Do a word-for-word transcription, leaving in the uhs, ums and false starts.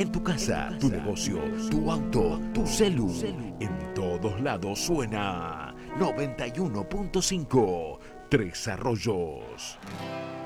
En tu casa, tu negocio, tu auto, tu celu. En todos lados suena noventa y uno punto cinco. Tres Arroyos.